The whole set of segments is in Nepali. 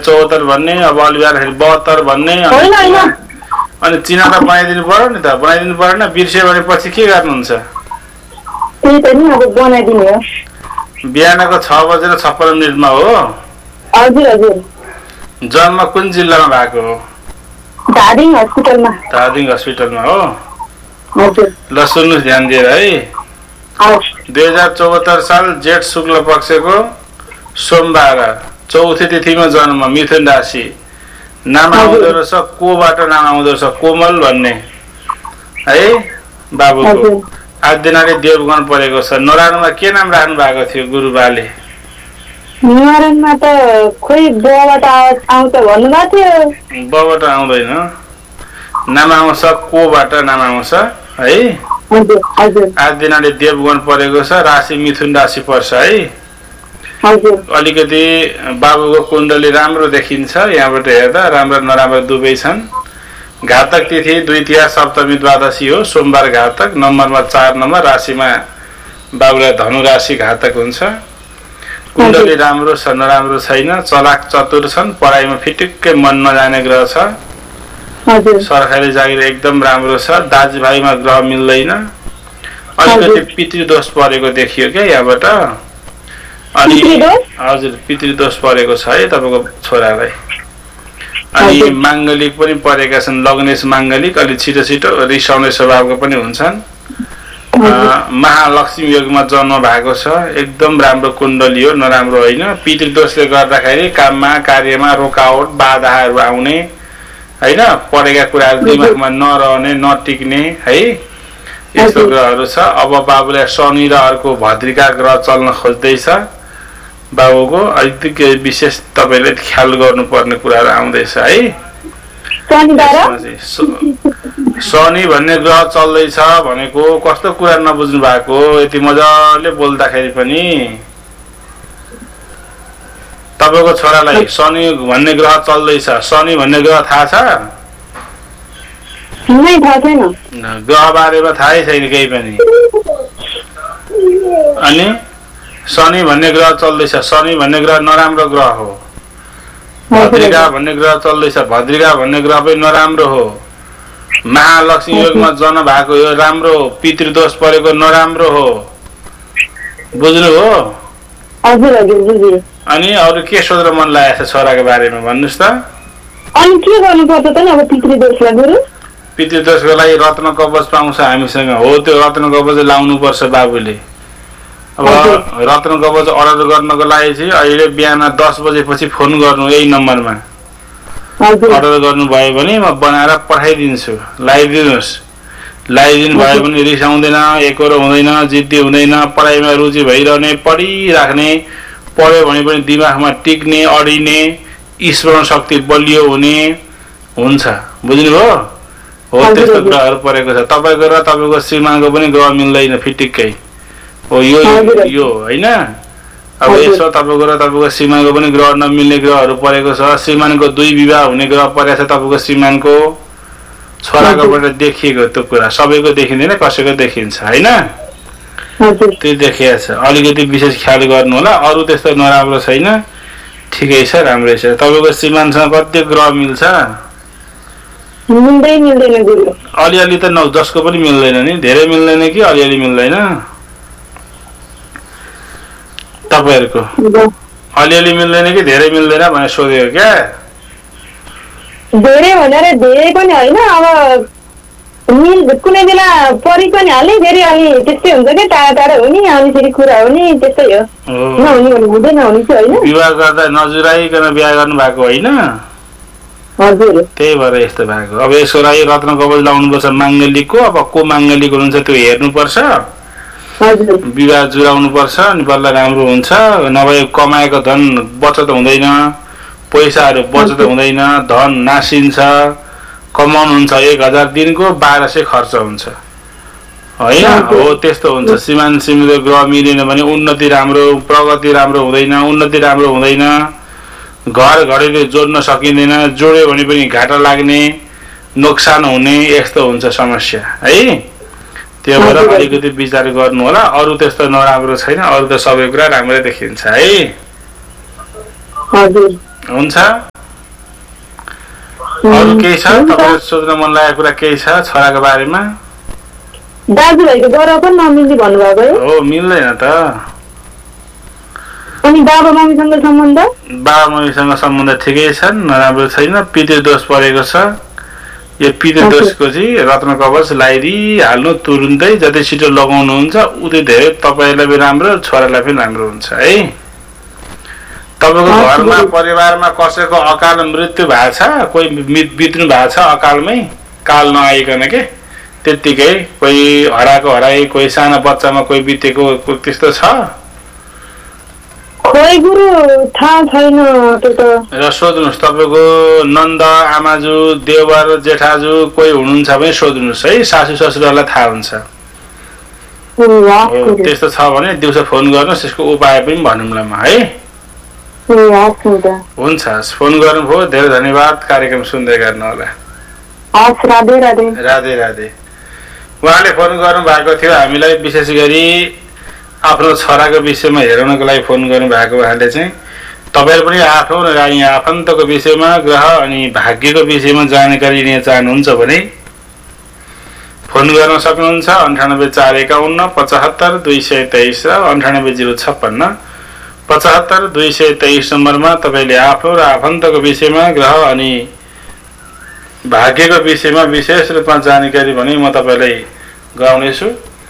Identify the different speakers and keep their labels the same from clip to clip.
Speaker 1: 74 भन्ने, अब अलि बेलाखेरि 72 भन्ने, अनि चिना त बनाइदिनु पर्यो नि त, बनाइदिनु परेन? बिर्स्यो भने पछि के गर्नुहुन्छ?
Speaker 2: त्यही त नि, अब बनाइदिने हो।
Speaker 1: बिहानको 6:56 हो?
Speaker 2: हजुर हजुर।
Speaker 1: जन्म कुन जिल्लामा भएको हो?
Speaker 2: धादिङ हस्पिटलमा।
Speaker 1: धादिङ हस्पिटलमा हो?
Speaker 2: हजुर।
Speaker 1: ल सुन्नुहोस् ध्यान दिएर है। 2074 साल जेठ शुक्ल पक्षको सोमबार चौथी तिथिमा जन्म, मिथुन राशि। नाम आउँदो रहेछ कोबाट नाम आउँदो रहेछ, कोमल भन्ने है बाबुको। आदिनाले देवगण परेको छ। नरायणमा के नाम राख्नु भएको थियो गुरुबाले?
Speaker 2: नरायणमा त खोइ बबाट आउँछ भन्नुभएको थियो।
Speaker 1: बबाट आउँदैन, नाम आउँछ कोबाट नाम आउँछ है। आदिनाले देवगण परेको छ, राशि मिथुन राशि पर्छ है। अलिकति बाबुको कुण्डली राम्रो देखिन्छ, यहाँबाट हेर्दा राम्रो नराम्रो दुवै छन्। घातक तिथि द्वितीया सप्तमी द्वादशी हो, सोमबार घातक। नम्बरमा 4 नम्बर, राशिमा बाबुलाई धनु राशि घातक हुन्छ। कुण्डली राम्रो छ, नराम्रो छैन। चलाक चतुर छन्, पढाइमा फिटिक्कै मन नजाने ग्रह छ। सरकारी जागिर एकदम राम्रो छ। दाजुभाइमा ग्रह मिल्दैन, अलिकति पितृदोष परेको देखियो क्या यहाँबाट। अनि हजुर पितृदोष परेको छ है तपाईँको छोरालाई। अनि माङ्गलिक पनि परेका छन्, लग्नेश माङ्गलिक। अलि छिटो छिटो रिसाउने स्वभावको पनि हुन्छन्। महालक्ष्मी योगमा जन्म भएको छ, एकदम राम्रो कुण्डली हो, नराम्रो होइन। पितृदोषले गर्दाखेरि काममा कार्यमा रोकावट बाधाहरू आउने होइन, पढेका कुराहरू दिमागमा नरहने नटिक्ने है, यस्तो ग्रहहरू छ। अब बाबुलाई शनि र अर्को भद्रिका ग्रह चल्न खोज्दैछ। बाबुको अलिक विशेष तपाईँले ख्याल गर्नुपर्ने कुराहरू आउँदैछ है। शनि भन्ने ग्रह चल्दैछ भनेको कस्तो कुरा नबुझ्नु भएको, यति मजाले बोल्दाखेरि पनि। तपाईँको छोरालाई शनि भन्ने ग्रह चल्दैछ, शनि भन्ने ग्रह थाहा छ? ग्रह बारेमा थाहै छैन केही पनि। अनि शनि भन्ने ग्रह चल्दैछ, शनि भन्ने ग्रह नराम्रो ग्रह हो। भद्रिका भन्ने ग्रह चल्दैछ, भद्रिका भन्ने ग्रह पनि नराम्रो हो। महालक्ष्मी योगमा जन्म भएको यो राम्रो, पितृदोष परेको नराम्रो हो। बुझ्नु हो? अनि अरू के सोध्न मन लागेको छ छोराको बारेमा भन्नुहोस् त।
Speaker 2: अनि के गर्नुपर्छ त अब पितृदोषलाई गुरु?
Speaker 1: पितृदोषको लागि रत्न कवच पाउँछ हामीसँग, हो त्यो रत्न कवच लाउनु पर्छ बाबुले। अब रत्न कवच अर्डर गर्नको लागि चाहिँ अहिले बिहान 10 बजेपछि फोन गर्नु यही नम्बरमा। अर्डर गर्नुभयो भने म बनाएर पठाइदिन्छु, लगाइदिनुहोस्। लगाइदिनु भयो भने रिसाउँदैन, एकरो हुँदैन, जिद्दी हुँदैन, पढाइमा रुचि भइरहने, पढिराख्ने, पढ्यो भने पनि दिमागमा टिक्ने, अडिने, स्मरण शक्ति बलियो हुने हुन्छ। बुझ्नुभयो? हो त्यस्तो ग्रहहरू परेको छ। तपाईँको र तपाईँको श्रीमानको पनि ग्रह मिल्दैन फिटिक्कै हो यो होइन। अब यसो तपाईँको र तपाईँको श्रीमानको पनि ग्रह नमिल्ने ग्रहहरू परेको छ। श्रीमानको 2 विवाह हुने ग्रह परेको छ तपाईँको श्रीमानको। छोराकोबाट देखिएको त्यो कुरा सबैको देखिँदैन, कसैको देखिन्छ होइन, त्यो देखिएको छ। अलिकति विशेष ख्याल गर्नु होला, अरू त्यस्तो नराम्रो छैन, ठिकै छ, राम्रै छ। तपाईँको श्रीमानसँग कति ग्रह मिल्छ? अलिअलि त जसको पनि मिल्दैन नि, धेरै मिल्दैन कि अलिअलि मिल्दैन? तपाईँहरूको अलिअलि मिल्दैन कि धेरै मिल्दैन भनेर सोधेको क्या?
Speaker 2: धेरै भनेर धेरै पनि होइन, अब कुनै बेला परि पनि हाल्ने, फेरि अनि त्यस्तै हुन्छ क्या, टाढा टाढा हुने, अनि फेरि कुरा हुने, त्यस्तै हो। नहुने भने हुँदै नहुने चाहिँ होइन।
Speaker 1: विवाह गर्दा नजुराइकन बिहा गर्नु भएको होइन?
Speaker 2: हजुर,
Speaker 1: त्यही भएर यस्तो भएको। अब यसको लागि रत्न कवच लाउनुपर्छ माङ्गलिकको। अब को माङ्गलिक हुनुहुन्छ त्यो हेर्नुपर्छ, विवाह जुराउनु पर्छ, अनि बल्ल राम्रो हुन्छ। नभए कमाएको धन बचत हुँदैन, पैसाहरू बचत हुँदैन, धन नासिन्छ। कमाउनुहुन्छ 1000 दिनको 1200 खर्च हुन्छ होइन, हो त्यस्तो हुन्छ। श्रीमान श्रीमती ग्रह मिलेन भने उन्नति राम्रो, प्रगति राम्रो हुँदैन, उन्नति राम्रो हुँदैन। घर घडीले जोड्न सकिँदैन, जोड्यो भने पनि घाटा लाग्ने, नोक्सान हुने, यस्तो हुन्छ समस्या है। त्यो भएर अलिकति विचार गर्नु होला। अरू त्यस्तो नराम्रो छैन, अरू त सबै कुरा राम्रै देखिन्छ है। हुन्छ। अरू केही छ तपाईँले सोध्न मन लागेको कुरा केही छ छोराको बारेमा?
Speaker 2: दाजुभाइको गरा पनि नमिल्ने भन्नुभएको है?
Speaker 1: हो मिल्दैन त।
Speaker 2: अनि बाबा मम्मीसँग सम्बन्ध?
Speaker 1: बाबा मम्मीसँग सम्बन्ध ठिकै छन्, नराम्रो छैन। पितृदोष परेको छ। यो पितृदोषको चाहिँ रत्न कवच लगाइदिइहाल्नु तुरुन्तै। जति छिटो लगाउनुहुन्छ उति धेरै तपाईँलाई पनि राम्रो, छोरालाई पनि राम्रो हुन्छ है। तपाईँको घरमा परिवारमा कसैको अकाल मृत्यु भएको छ, कोही बित्नु भएको छ अकालमै, काल नआइकन के त्यत्तिकै कोही हराएको हराई, कोही सानो बच्चामा कोही बितेको त्यस्तो छ?
Speaker 2: खोइ गुरु थाहा छैन त्यो त।
Speaker 1: र सोध्नुहोस् तपाईँको नन्द आमाजु देवर जेठाजु कोही हुनुहुन्छ भने सोध्नुहोस् है, सासू ससुरालाई थाहा हुन्छ। त्यस्तो छ भने दिउँसो फोन गर्नुहोस्, यसको उपाय पनि भनौँला म है। हुन्छ, फोन गर्नुभयो, धेरै धन्यवाद। कार्यक्रम सुन्दै गर्नु होला।
Speaker 2: राधे राधे।
Speaker 1: राधे राधे। उहाँले फोन गर्नु भएको थियो हामीलाई, विशेष गरी आफ्नो छोराको विषयमा हेराउनको लागि फोन गर्नु भएको। उहाँले चाहिँ तपाईँहरू पनि आफ्नो र यहाँ आफन्तको विषयमा, ग्रह अनि भाग्यको विषयमा जानकारी लिन चाहनुहुन्छ भने फोन गर्न सक्नुहुन्छ। 98 451 75 223 र 98 056 75 223 नम्बरमा तपाईँले आफ्नो र आफन्तको विषयमा, ग्रह अनि भाग्यको विषयमा विशेष रूपमा जानकारी भने म तपाईँलाई गराउनेछु।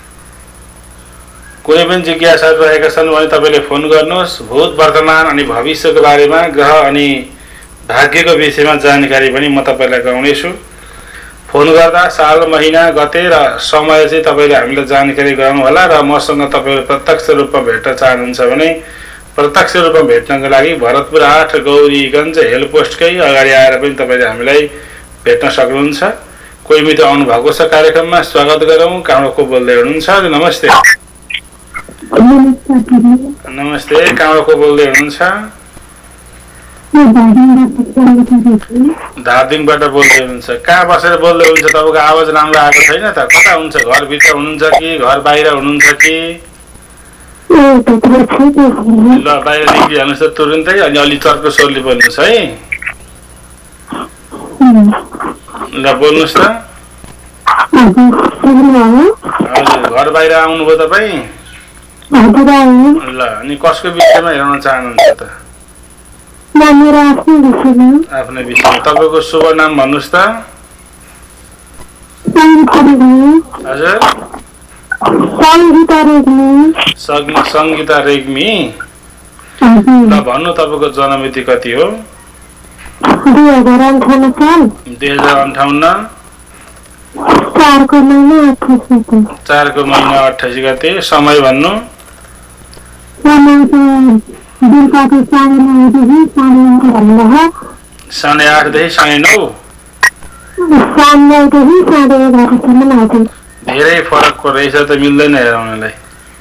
Speaker 1: कुनै पनि जिज्ञासाहरू रहेका छन् भने तपाईँले फोन गर्नुहोस्। भूत वर्तमान अनि भविष्यको बारेमा, ग्रह अनि भाग्यको विषयमा जानकारी पनि म तपाईँलाई गराउनेछु। फोन गर्दा साल, महिना, गते र समय चाहिँ तपाईँले हामीलाई जानकारी गराउनु होला। र मसँग तपाईँले प्रत्यक्ष रूपमा भेट्न चाहनुहुन्छ भने प्रत्यक्ष रूपमा भेट्नको लागि भरतपुर 8 गौरीगञ्ज हेलपोस्टकै अगाडि आएर पनि तपाईँले हामीलाई भेट्न सक्नुहुन्छ। कोही मित्र आउनु भएको छ कार्यक्रममा, स्वागत गरौँ। कहाँबाट को बोल्दै हुनुहुन्छ? नमस्ते। नमस्ते, कहाँबाट को बोल्दै हुनुहुन्छ? धादिङबाट बोल्दै हुनुहुन्छ। कहाँ बसेर बोल्दै हुनुहुन्छ? तपाईँको आवाज राम्रो आएको छैन त। कता हुन्छ? घरभित्र हुनुहुन्छ कि घर बाहिर हुनुहुन्छ कि? ल बाहिर निक्लिहाल्नुहोस् त तुरुन्तै, अनि अलि चर्को स्वरले बोल्नुहोस् है। ल बोल्नुहोस् त। हजुर, घर बाहिर आउनुभयो तपाईँ? ल, अनि कसको विषयमा हेर्न चाहनुहुन्छ त? आफ्नै विषयमा। तपाईँको शुभ नाम भन्नुहोस् त। हजुर, सङ्गीता रेग्मी। ल भन्नु, तपाईँको जन्ममिति कति हो?
Speaker 2: 2058
Speaker 1: 4 को महिना 28 गते। समय भन्नु। 8:30 देखि 9:30। धेरै फरक रहेछ त, मिल्दैन हेराउनलाई।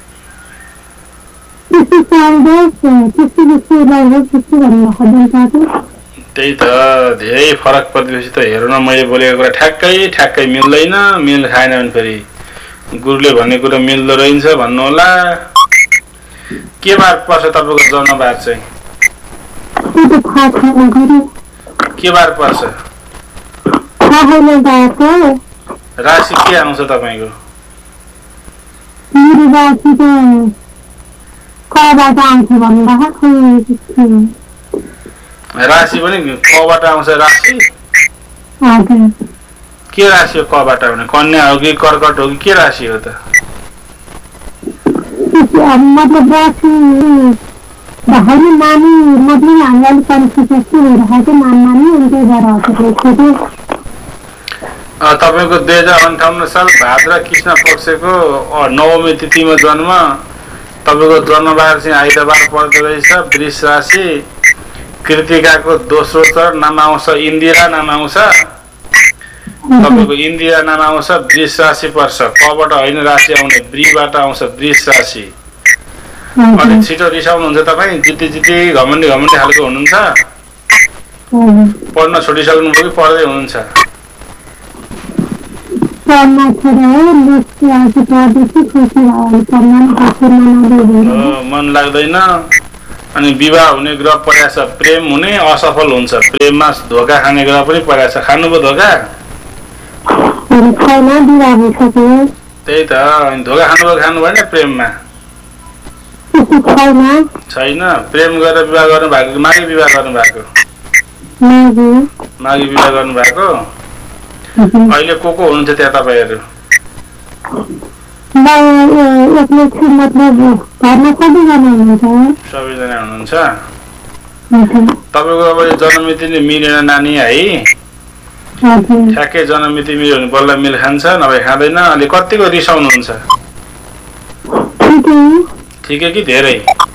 Speaker 1: त्यही त, धेरै फरक परिदिएपछि त हेर्न मैले बोलेको कुरा ठ्याक्कै मिल्दैन। मिल खाएन भने फेरि गुरुले भन्ने कुरा मिल्दो रहेछ भन्नु होला। के बार पर्छ तपाईँको जन्मबार चाहिँ? के बार पर्छ? राशि के आउँछ तपाईँको? राशि पनि कबाट आउँछ? राशि के राशि हो कबाट आउने? कन्या हो कि कर्कट हो कि के राशि हो त? तपाईँको 2058 साल भाद्र कृष्ण पक्षको 9औं तिथिमा जन्म। तपाईँको जन्मबार चाहिँ आइतबार पर्दो रहेछ। वृष राशि, कृतिकाको दोस्रो चरण नाम आउँछ इन्दिरा नाम आउँछ। तपाईँको इन्दिरा नाम आउँछ। वृष राशि पर्छ। कबाट होइन राशि आउने, ब्रीबाट आउँछ वृष राशि। अलिक छिटो रिसाउनुहुन्छ तपाईँ, जित्ती घमण्डी खालको हुनुहुन्छ। पढ्न छोडिसक्नुभयो कि पढ्दै हुनुहुन्छ? मन लाग्दैन। अनि विवाह हुने ग्रह परेको छ प्रेम हुने असफल हुन्छ प्रेममा धोका खाने ग्रह पनि परेको छ खानुभयो धोका त्यही त अनि धोका खानु भएन प्रेममा छैन प्रेम गरेर विवाह गर्नु भएको माघी विवाह गर्नु भएको माघी विवाह गर्नु भएको अहिले को हुनुहुन्छ त्यहाँ तपाईँहरू सबैजना हुनुहुन्छ तपाईँको अब जन्ममिति नै मिलेन नानी है ठ्याक्कै जन्ममिति मिल्यो भने बल्ल मिल खान्छ नभए खाँदैन अहिले कतिको रिसाउनुहुन्छ ठिकै कि धेरै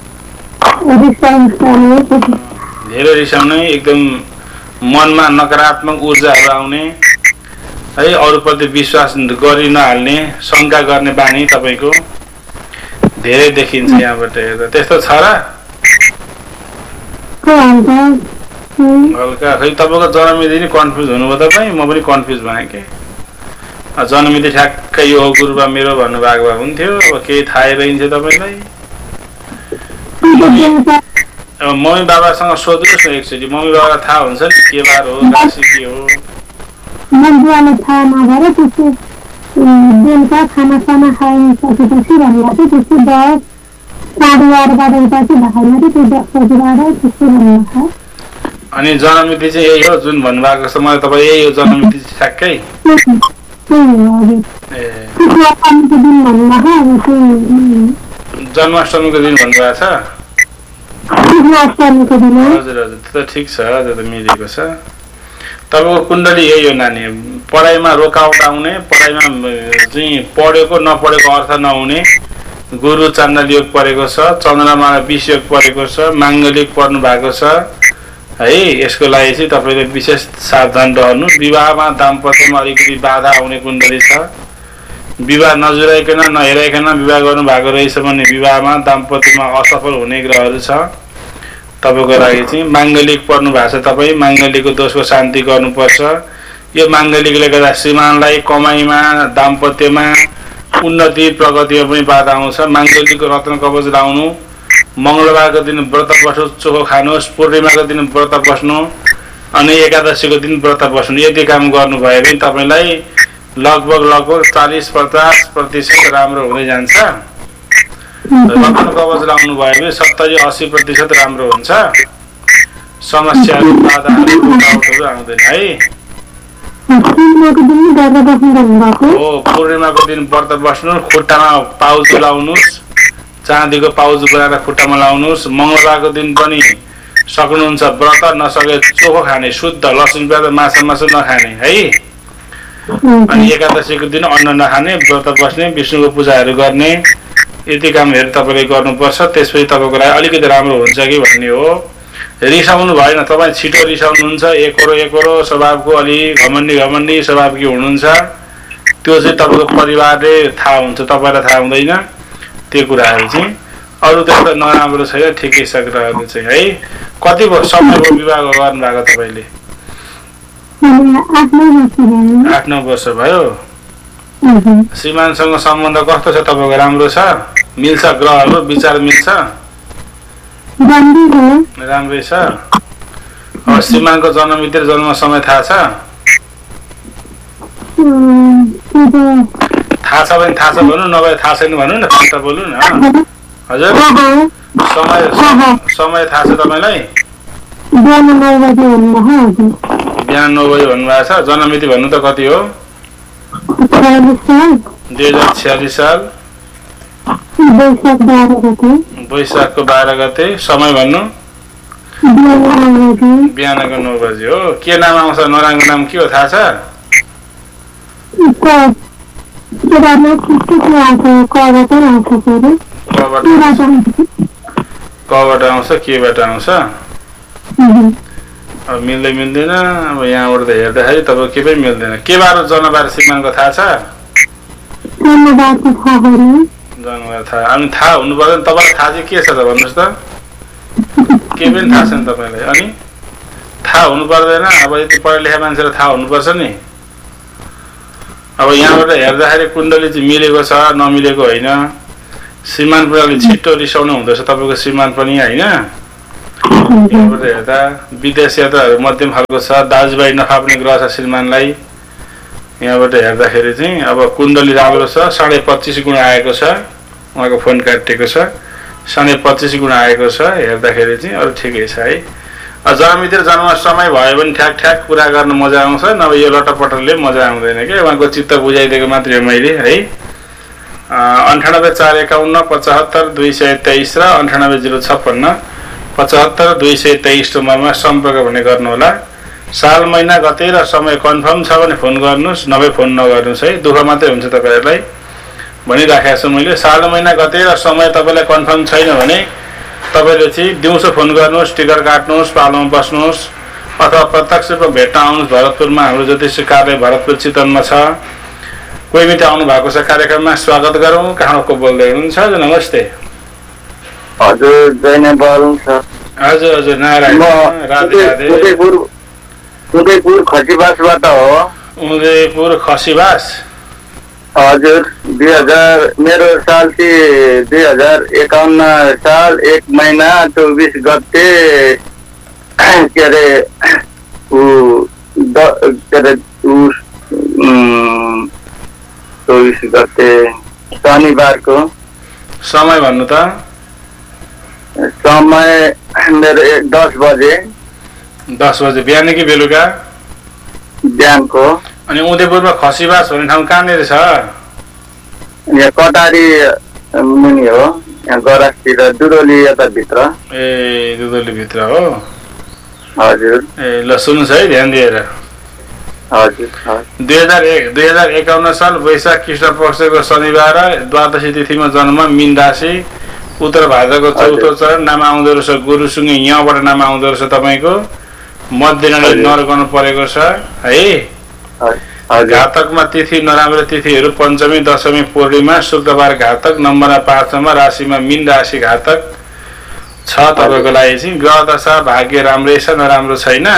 Speaker 1: रिसाउने एकदम मनमा नकारात्मक ऊर्जाहरू आउने है अरूप्रति विश्वास गरि नहाल्ने शङ्का गर्ने बानी तपाईँको धेरै देखिन्छ यहाँबाट हेर्दा त्यस्तो छ र हल्का खै तपाईँको जन्ममिति नै कन्फ्युज हुनुभयो तपाईँ म पनि कन्फ्युज भएँ कि जन्ममिति ठ्याक्कै यो गुरुबा मेरो भन्नुभएको भए हुन्थ्यो अब केही थाहै रहन्छ तपाईँलाई अब मम्मी बाबासँग सोध्नुहोस् न एकचोटि मम्मी बाबालाई थाहा हुन्छ नि के बार हो राशि के हो अनि जन्ममिति चाहिँ यही हो जुन भन्नुभएको छ मलाई तपाईँ यही हो जन्ममिति ठ्याक्कै जन्माष्टमीको दिन भन्नुभएको छ हजुर हजुर त्यो त ठिक छ त्यो त मिलेको छ तपाईँको कुण्डली यही हो नानी पढाइमा रोकावट आउने पढाइमा चाहिँ पढेको नपढेको अर्थ नहुने गुरु चाण्डल योग परेको छ चन्द्रमामा विष योग परेको छ माङ्गलिक पर्नु भएको छ है यसको लागि चाहिँ तपाईँले विशेष सावधान रहनु विवाहमा दाम्पत्यमा अलिकति बाधा आउने कुण्डली छ विवाह नजुराइकन नहेराइकन विवाह गर्नु भएको रहेछ भने विवाहमा दाम्पत्यमा असफल हुने ग्रहहरू छ तपाईँको लागि चाहिँ माङ्गलिक पर्नु भएको छ तपाईँ माङ्गलिकको दोषको शान्ति गर्नुपर्छ यो माङ्गलिकले गर्दा श्रीमानलाई कमाइमा दाम्पत्यमा उन्नति प्रगतिमा पनि बाधा आउँछ माङ्गलिकको रत्न कवच लाउनु मङ्गलबारको दिन व्रत बस्नु चोखो खानुहोस् पूर्णिमाको दिन व्रत बस्नु अनि एकादशीको दिन व्रत बस्नु यति काम गर्नुभयो भने तपाईँलाई लगभग 40-50% राम्रो हुँदै जान्छ रत्न कवच लाउनु भयो भने 70-80% राम्रो हुन्छ समस्याहरू बाधाहरू रुकावटहरू आउँदैन है पूर्णिमाको दिन व्रत बस्नु खुट्टामा पाउज लाउनुहोस् चाँदीको पाउज बनाएर खुट्टामा लाउनुहोस् मङ्गलबारको दिन पनि सक्नुहुन्छ व्रत नसके चोखो खाने शुद्ध लसुन प्याज माछा मासु नखाने है अनि एकादशीको दिन अन्न नखाने व्रत बस्ने विष्णुको पूजाहरू गर्ने यति कामहरू तपाईँले गर्नुपर्छ त्यसपछि तपाईँको लागि अलिकति राम्रो हुन्छ कि भन्ने हो रिसाउनु भएन तपाईँ छिटो रिसाउनुहुन्छ एकरो स्वभावको अलि घमण्डी स्वभावकी हुनुहुन्छ त्यो चाहिँ तपाईँको परिवारले थाहा हुन्छ तपाईँलाई थाहा हुँदैन त्यो कुराहरू चाहिँ अरू त्यस्तो नराम्रो छैन ठिकै छ ग्रहहरू चाहिँ है कति समयको विवाह गर्नु भएको तपाईँले 8-9 वर्ष भयो श्रीमानसँग सम्बन्ध कस्तो छ तपाईँको राम्रो छ मिल्छ ग्रहहरू विचार मिल्छ राम्रै छ अब श्रीमानको जन्ममिति र जन्म समय थाहा छ थाहा छ भने थाहा छ भन्नु नभए थाहा छैन भन्नु न त बोल्नु न हजुर समय थाहा छ तपाईँलाई बिहान 9 बजे भन्नुभएको छ जन्ममिति भन्नु त कति हो 2046 साल वैशाखको 12 गते समय भन्नु बिहानको 9 बजे हो के नाम आउँछ नराङको नाम के हो थाहा छ कबाट आउँछ केबाट आउँछ अब मिल्दै मिल्दैन अब यहाँबाट त हेर्दाखेरि तपाईँ के पनि मिल्दैन के बार जन्मबार श्रीमानको थाहा छ जन्मबार थाहा अनि थाहा हुनु पर्दैन तपाईँलाई थाहा चाहिँ के छ त भन्नुहोस् त के पनि थाहा छैन तपाईँलाई अनि थाहा हुनु पर्दैन अब यति पढा लेखा मान्छेलाई थाहा हुनुपर्छ नि अब यहाँबाट हेर्दाखेरि कुण्डली चाहिँ मिलेको छ नमिलेको होइन श्रीमान पनि अलि छिट्टो रिसाउनु हुँदैछ तपाईँको श्रीमान पनि होइन हेर्दा विदेश यात्राहरू मध्यम खालको छ। दाजुभाइ नफाप्ने ग्रह छ श्रीमानलाई। यहाँबाट हेर्दाखेरि चाहिँ अब कुण्डली राम्रो छ, 25.5 गुण आएको छ। उहाँको फोन काटिएको छ, 25.5 गुण आएको छ। हेर्दाखेरि चाहिँ अरू ठिकै छ है। जन्ममिति र जन्म समय भयो भने ठ्याक ठ्याक कुरा गर्न मजा आउँछ, नभए यो लटपटरले मजा आउँदैन क्या। उहाँको चित्त बुझाइदिएको मात्रै हो मैले है। 98,451 75 223 र 98,056 75 223 नम्बरमा सम्पर्क भने गर्नुहोला। साल महिना गते र समय कन्फर्म छ भने फोन गर्नुहोस्, नभए फोन नगर्नुहोस् है। दुःख मात्रै हुन्छ तपाईँहरूलाई भनिराखेको छु मैले। साल महिना गते र समय तपाईँलाई कन्फर्म छैन भने तपाईँले चाहिँ दिउँसो फोन गर्नुहोस्, टिकट काट्नुहोस्, पालोमा बस्नुहोस्, अथवा प्रत्यक्ष रूपमा भेट्न आउनुहोस्। भरतपुरमा हाम्रो ज्योतिष कार्यालय भरतपुर चितवनमा छ। कोही मित्र आउनु भएको छ कार्यक्रममा, स्वागत गरौँ। कहाँको बोल्दै हुनुहुन्छ? हजुर नमस्ते।
Speaker 3: हजुर जय नेपाल सर।
Speaker 1: हजुर हजुर नारायण राधे राधे।
Speaker 3: उदयपुर खसीबासबाट हो।
Speaker 1: उदयपुर खसीबास।
Speaker 3: हजुर 2000 मेरो साल चाहिँ 2051 साल 1 महिना 24 गते के अरे 24 गते शनिबारको।
Speaker 1: समय भन्नु त?
Speaker 3: समय मेरो 10 बजे।
Speaker 1: 10 बजे बिहान कि बेलुका?
Speaker 3: बिहानको।
Speaker 1: अनि उदयपुरमा खसीबास भन्ने ठाउँ कहाँनिर छ?
Speaker 3: यहाँ कटारी मुनि हो, यहाँ गरासतिर दुधोली यताभित्र।
Speaker 1: ए दुधोली भित्र हो।
Speaker 3: हजुर।
Speaker 1: ए ल सुन्नुहोस् है ध्यान दिएर।
Speaker 3: हजुर।
Speaker 1: 2051 साल वैशाख कृष्ण पक्षको शनिबार द्वादशी तिथिमा जन्म, मीन राशि, उत्तर भाद्रको चौथो चरण। नाम आउँदो रहेछ गुरुसुङ्गे, यहाँबाट नाम आउँदो रहेछ तपाईँको। मध्यनारायण नर गर्नु परेको छ है। घातकमा तिथि नराम्रो तिथिहरू पञ्चमी, दशमी, पूर्णिमा, शुक्रबार घातक, नम्बरमा 5 राशिमा मीन राशि घातक छ तपाईँको लागि चाहिँ। ग्रह दशा भाग्य राम्रै छ, नराम्रो छैन।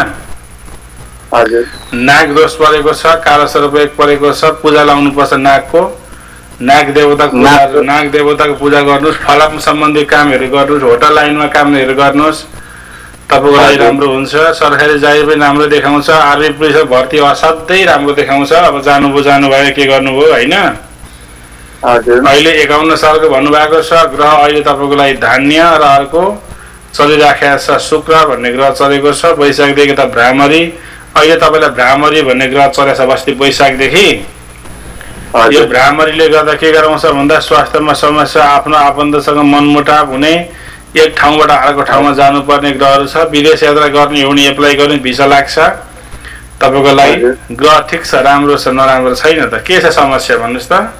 Speaker 1: नाग दोष परेको छ, कालो सर्प योग परेको छ। पूजा लाउनु पर्छ नागको। नाग देवताको पूजा गर्नुहोस्। फलाम सम्बन्धी कामहरू गर्नुहोस्। होटल लाइनमा कामहरू गर्नुहोस्, तपाईँको लागि राम्रो हुन्छ। सरकारी जागिर पनि राम्रो देखाउँछ। आर्मी पुलिस भर्ती असाध्यै राम्रो देखाउँछ। अब जानुभयो के गर्नुभयो होइन। अहिले 51 सालको भन्नुभएको छ। ग्रह अहिले तपाईँको लागि धान्य र अर्को चलिराखेको छ शुक्र भन्ने ग्रह चलेको छ। वैशाखदेखि त भ्रामरी, अहिले तपाईँलाई भ्रामरी भन्ने ग्रह चलेको छ अस्ति वैशाखदेखि। यो भ्रामरीले गर्दा के गराउँछ भन्दा स्वास्थ्यमा समस्या, आफ्नो आफन्तसँग मनमुटाव हुने, एक ठाउँबाट अर्को ठाउँमा जानुपर्ने ग्रहहरू छ। विदेश यात्रा गर्ने हो भने एप्लाई गर्ने, भिसा लाग्छ तपाईँको लागि। ग्रह ठिक छ, राम्रो छ, नराम्रो छैन त। के छ समस्या भन्नुहोस् त?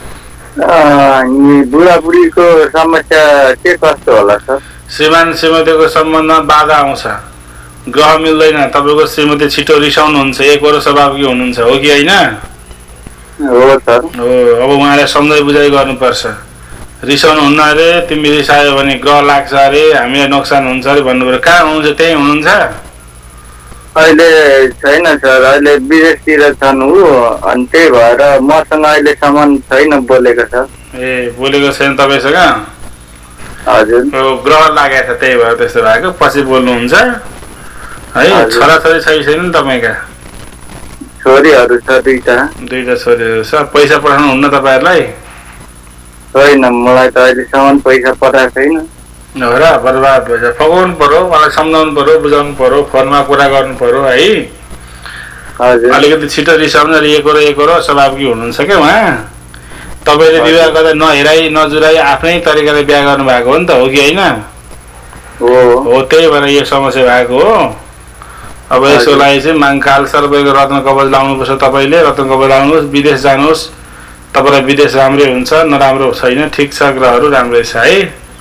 Speaker 3: बुढाबुढीको समस्या के कस्तो होला सर?
Speaker 1: श्रीमान श्रीमतीको सम्बन्धमा बाधा आउँछ, ग्रह मिल्दैन। तपाईँको श्रीमती छिटो रिसाउनुहुन्छ, एकहोरो स्वभावकी हुनुहुन्छ हो कि होइन?
Speaker 3: हो सर।
Speaker 1: हो। अब उहाँलाई सम्झाइ बुझाइ गर्नुपर्छ। रिसाउनु हुन्न अरे, तिमी रिसायो भने ग्रह लाग्छ अरे, हामीलाई नोक्सान हुन्छ अरे भन्नु पर्यो। कहाँ हुनुहुन्छ? त्यही हुनुहुन्छ?
Speaker 3: अहिले छैन सर, अहिले विदेशतिर छन् ऊ, अनि त्यही भएर मसँग अहिलेसम्म छैन बोलेको छ।
Speaker 1: ए बोलेको छैन तपाईँसँग?
Speaker 3: हजुर।
Speaker 1: ग्रह लागेको छ त्यही भएर त्यस्तो भएको। पछि बोल्नुहुन्छ है। छोराछोरी छैन तपाईँका?
Speaker 3: छोरीहरू छ दुईटा
Speaker 1: छोरीहरू छ। पैसा पठाउनु हुन्न तपाईँहरूलाई?
Speaker 3: छैन, मलाई त अहिलेसम्म पैसा पठाएको छैन।
Speaker 1: हो र, बर्बाद भएछ। फगाउनु पर्यो, मलाई सम्झाउनु पर्यो, बुझाउनु पर्यो, फोनमा कुरा गर्नु पर्यो है। अलिकति छिटो रिसाउनु, एकहोरो स्वभावकी हुनुहुन्छ क्या उहाँ। तपाईँले विवाह गर्दा नहेराई नजुराई आफ्नै तरिकाले बिहा गर्नु भएको हो नि त, हो कि होइन? हो, त्यही भएर यो समस्या भएको हो। अब यसको लागि चाहिँ माङकाल सर्वैको रत्न कवच लाउनुपर्छ। तपाईँले रत्न कवच लाउनुहोस्, विदेश जानुहोस्। तपाईँलाई विदेश राम्रै हुन्छ, नराम्रो छैन, ठिक छ, ग्रहहरू राम्रै छ है।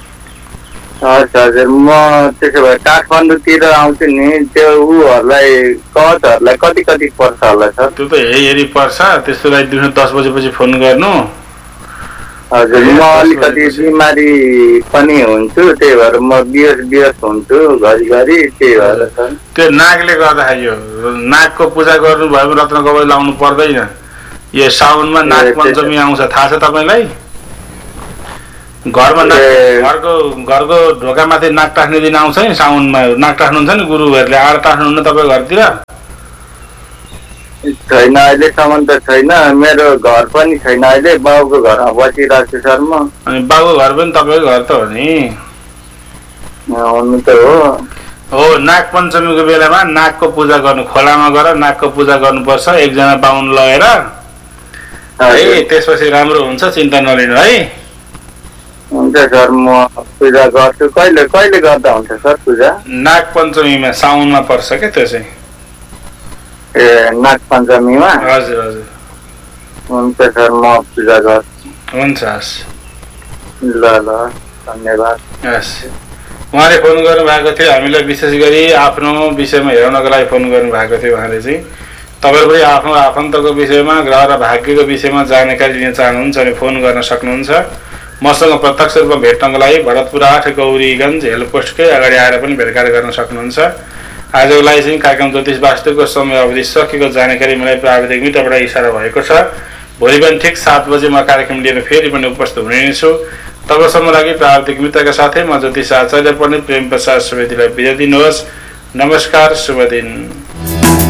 Speaker 3: हजुर। म त्यसो भए काठमाडौँतिर आउँछु नि, त्यो उहरूलाई कवचहरूलाई कति कति पर्छ होला सर?
Speaker 1: त्यो त हेरी पर्छ। त्यसको लागि दिउँसो 10 बजेपछि फोन गर्नु।
Speaker 3: हजुर। म अलिकति बिमारी पनि हुन्छु, त्यही भएर म बिहोस हुन्छु घरिघरि, त्यही भएर सर।
Speaker 1: त्यो नागले गर्दाखेरि यो नागको पूजा गर्नुभयो भने रत्न कवच लाउनु पर्दैन। यो साउनमा नाग पञ्चमी आउँछ, थाहा छ तपाईँलाई? घरमा घरको ढोकामाथि नाक टाँस्ने दिन आउँछ नि साउनमा नाक टाँस्नुहुन्छ नि गुरुहरूले आएर टाँस्नुहुन्न तपाईँ घरतिर
Speaker 3: छैन अहिलेसम्म त छैन मेरो घर पनि छैन अहिले बाउको घरमा बसिरहेको छु सर म
Speaker 1: अनि बाउको घर पनि तपाईँको घर त हो नि
Speaker 3: हुनु त
Speaker 1: हो नाग पञ्चमीको बेलामा नागको पूजा गर्नु खोलामा गएर नागको पूजा गर्नुपर्छ एकजना बाहुन लगेर है त्यसपछि राम्रो हुन्छ चिन्ता नलिनु है
Speaker 3: हुन्छ सर म पूजा गर्छु कहिले कहिले गर्दा हुन्छ सर पूजा
Speaker 1: नाग पञ्चमीमा साउनमा पर्छ क्या त्यो चाहिँ
Speaker 3: ए नाग पञ्चमीमा
Speaker 1: हजुर हजुर
Speaker 3: हुन्छ सर म पूजा गर्छु
Speaker 1: हुन्छ हस्
Speaker 3: ल ल धन्यवाद
Speaker 1: हस् उहाँले फोन गर्नुभएको थियो हामीलाई विशेष गरी आफ्नो विषयमा हेराउनको लागि फोन गर्नुभएको थियो उहाँले चाहिँ तपाईहरु पनि आफ्नो आफन्तको विषयमा ग्रह र भाग्यको विषयमा जानकारी लिन चाहनुहुन्छ भने फोन गर्न सक्नुहुन्छ मसँग प्रत्यक्ष रूपमा भेट्नको लागि भरतपुर 8 गौरीगञ्ज हेलपोस्टकै अगाडि आएर पनि भेटघाट गर्न सक्नुहुन्छ आजको लागि चाहिँ कार्यक्रम ज्योतिष वास्तुको समय अवधि सकेको जानकारी मलाई प्राविधिक मित्रबाट इशारा भएको छ भोलि बिहान ठिक 7 बजे म कार्यक्रम लिएर फेरि पनि उपस्थित हुने छु तबसम्म लागि प्राविधिक मित्रका साथै म ज्योतिष आचार्य पनि प्रेम प्रसाद सुवेदीलाई बिदा दिनुहोस् नमस्कार शुभ दिन।